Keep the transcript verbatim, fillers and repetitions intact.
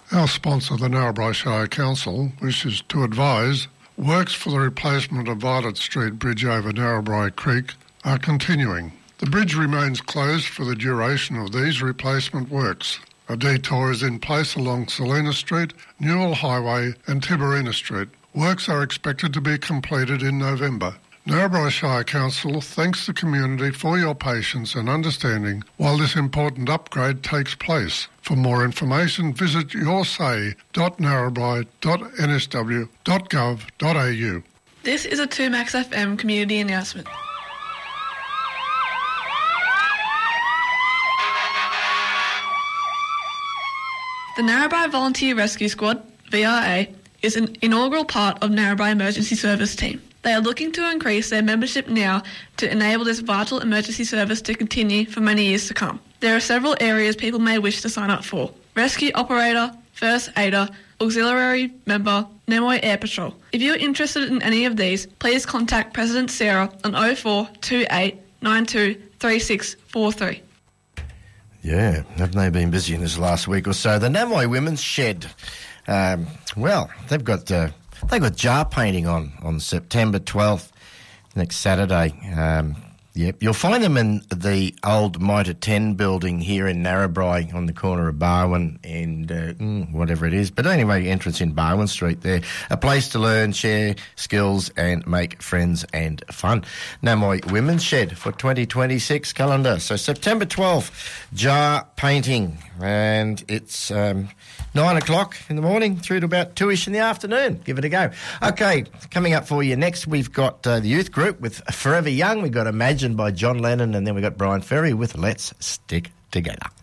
Our sponsor, the Narrabri Shire Council, wishes to advise works for the replacement of Violet Street Bridge over Narrabri Creek are continuing. The bridge remains closed for the duration of these replacement works. A detour is in place along Selina Street, Newell Highway and Tiberina Street. Works are expected to be completed in November. Narrabri Shire Council thanks the community for your patience and understanding while this important upgrade takes place. For more information, visit yoursay dot narrabri dot n s w dot gov dot a u. This is a two Max F M community announcement. The Narrabri Volunteer Rescue Squad, V R A, is an inaugural part of Narrabri Emergency Service Team. They are looking to increase their membership now to enable this vital emergency service to continue for many years to come. There are several areas people may wish to sign up for: rescue operator, first aider, auxiliary member, Namoi Air Patrol. If you are interested in any of these, please contact President Sarah on oh four two eight nine two three six four three. Yeah, haven't they been busy in this last week or so? The Namoi Women's Shed. Um, well, they've got uh, they've got jar painting on on September twelfth, next Saturday. Um, yep, you'll find them in the old Mitre ten building here in Narrabri on the corner of Barwon and uh, mm, whatever it is. But anyway, entrance in Barwon Street there. A place to learn, share skills and make friends and fun. Namoi Women's Shed for twenty twenty-six calendar. So September twelfth, jar painting. And it's um, nine o'clock in the morning through to about two-ish in the afternoon. Give it a go. Okay, coming up for you next, we've got uh, the youth group with Forever Young. We've got Imagine by John Lennon, and then we've got Brian Ferry with Let's Stick Together.